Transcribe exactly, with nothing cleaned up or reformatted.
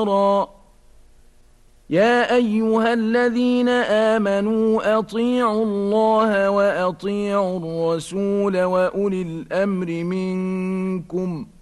يا أيها الذين آمنوا أطيعوا الله وأطيعوا الرسول وأولي الأمر منكم